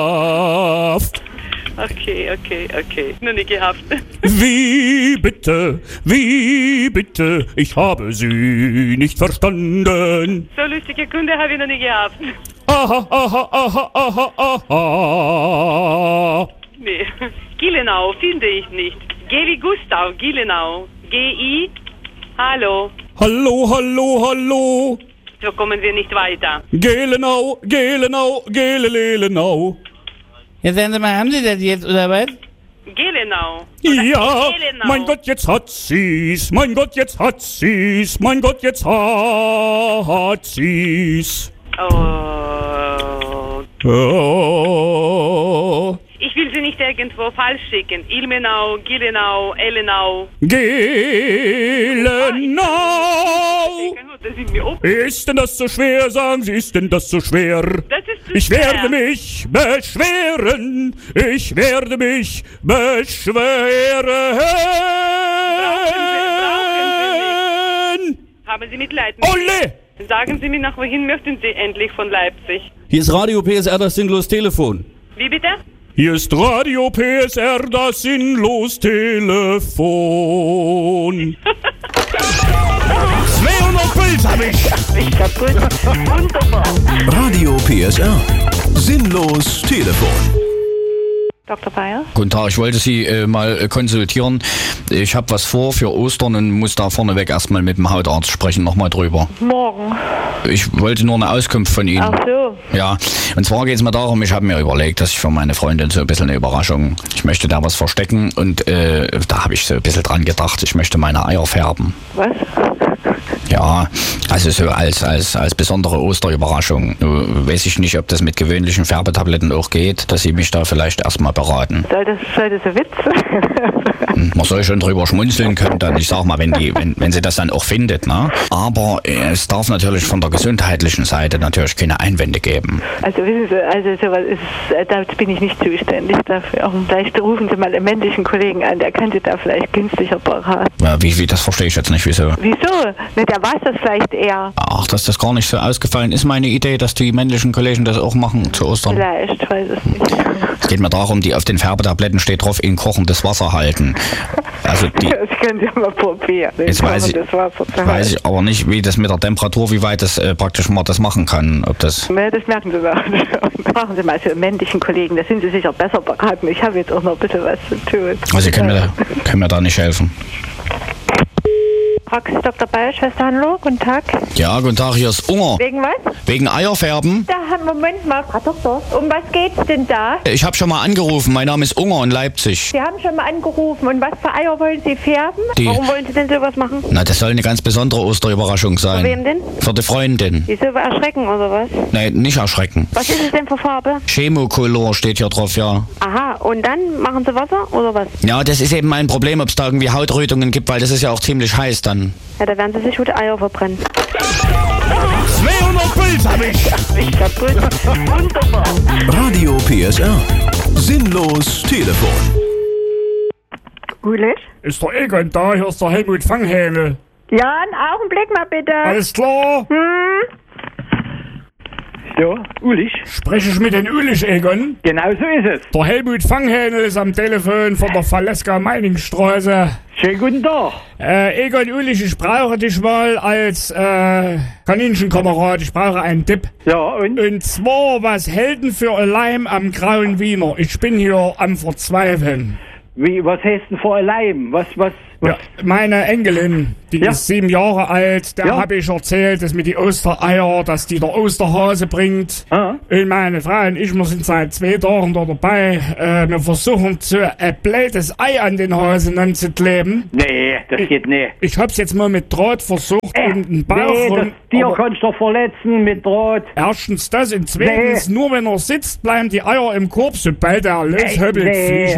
Okay. Noch nie gehabt. Wie bitte, ich habe Sie nicht verstanden. So lustige Kunde habe ich noch nie gehabt. Aha. Nee. Gielenau finde ich nicht. G wie Gustav, Gielenau. G-I, hallo. Hallo. So kommen wir nicht weiter. Gelenau. Ja, sagen Sie mal, haben Sie das jetzt, oder was? Gielenau. Ja, Gelenau. mein Gott, jetzt hat sie's. Oh. Ich will sie nicht irgendwo falsch schicken. Ilmenau, Gielenau, Ellenau. Gelenau. Das ist mir ob. Ist denn das so schwer, sagen Sie, ist denn das so schwer? Das ist zu Ich schwer. werde mich beschweren. Haben Sie Mitleid mit Olle! mir? Sagen Sie mir, nach wohin möchten Sie endlich von Leipzig? Hier ist Radio PSR, das sinnlos Telefon. Wie bitte? Hier ist Radio PSR, das sinnlos Telefon. 200 Puls hab ich. Ich kaputt. Wunderbar. Radio PSR. Sinnlos Telefon. Dr. Bayer? Guten Tag, ich wollte Sie mal konsultieren. Ich habe was vor für Ostern und muss da vorneweg erstmal mit dem Hautarzt sprechen, nochmal drüber. Morgen. Ich wollte nur eine Auskunft von Ihnen. Ach so. Ja, und zwar geht es mir darum, ich habe mir überlegt, dass ich für meine Freundin so ein bisschen eine Überraschung, ich möchte da was verstecken und da habe ich so ein bisschen dran gedacht, ich möchte meine Eier färben. Was? Ja, also so als besondere Osterüberraschung. Nur weiß ich nicht, ob das mit gewöhnlichen Färbetabletten auch geht, dass Sie mich da vielleicht erstmal beraten. Soll das ein Witz? Man soll schon drüber schmunzeln können, dann, ich sag mal, wenn sie das dann auch findet, ne? Aber es darf natürlich von der gesundheitlichen Seite natürlich keine Einwände geben. Also wissen Sie, sowas ist, da bin ich nicht zuständig dafür. Vielleicht rufen Sie mal einen männlichen Kollegen an, der könnte da vielleicht günstiger beraten. Ja, wie, das verstehe ich jetzt nicht, wieso? Wieso? Ne, der weiß das vielleicht eher. Ach, dass das gar nicht so ausgefallen ist, meine Idee, dass die männlichen Kollegen das auch machen zu Ostern. Vielleicht, weiß es nicht. Es geht mir darum, auf den Färbetabletten steht drauf, in kochendes Wasser halten. Also Das können Sie mal probieren. Jetzt weiß ich aber nicht, wie das mit der Temperatur, wie weit das praktisch man das machen kann. Ob das Ne, das merken Sie mal. Fragen Sie mal für einen männlichen Kollegen, da sind Sie sicher besser beraten. Ich habe jetzt auch noch ein bisschen was zu tun. also Sie können mir da nicht helfen. Praxis Dr. Bayer, Schwester Hanlo, guten Tag. Ja, guten Tag, hier ist Unger. Wegen was? Wegen Eierfärben. Da, Moment mal, Frau Doktor. Um was geht's denn da? Ich habe schon mal angerufen, mein Name ist Unger in Leipzig. Sie haben schon mal angerufen. Und was für Eier wollen Sie färben? Die- Warum wollen Sie denn sowas machen? Na, das soll eine ganz besondere Osterüberraschung sein. Für wen denn? Für die Freundin. Wieso, erschrecken oder was? Nein, nicht erschrecken. Was ist es denn für Farbe? Chemocolor steht hier drauf, ja. Aha, und dann machen Sie Wasser oder was? Ja, das ist eben mein Problem, ob es da irgendwie Hautrötungen gibt, weil das ist ja auch ziemlich heiß dann. Ja, da werden Sie sich gute Eier verbrennen. 200 Puls hab ich. Ich kaputt. Wunderbar. Radio PSR. Sinnlos Telefon. Ulisch? Ist der Egon da? Hier ist der Helmut Fanghähne. Ja, einen Augenblick mal bitte. Alles klar? Ja, Ulich. Spreche ich mit den Ulich, Egon? Genau so ist es. Der Helmut Fanghähne ist am Telefon von der Valeska Meiningstraße. Schönen guten Tag. Egon Ulich, ich brauche dich mal als Kaninchenkamerad. Ich brauche einen Tipp. Ja, und? Und zwar, was hält denn für ein Leim am Grauen Wiener? Ich bin hier am Verzweifeln. Wie, was heißt denn vor Leim? Was? Ja, meine Enkelin, die Ja. ist 7 Jahre alt, der Ja. habe ich erzählt, dass mit die Ostereier, dass die der Osterhase bringt. Ah. Und meine Frau und ich, wir sind seit 2 Tagen da dabei. Wir versuchen ein blödes Ei an den Hasen anzukleben. Nee, das geht nicht. Ich hab's jetzt mal mit Draht versucht in den Bauch. Nee, das Tier aber kannst du doch verletzen mit Draht. erstens das und zweitens, nur wenn er sitzt, bleiben die Eier im Korb, sobald er loshöppelt, Nee. fliegen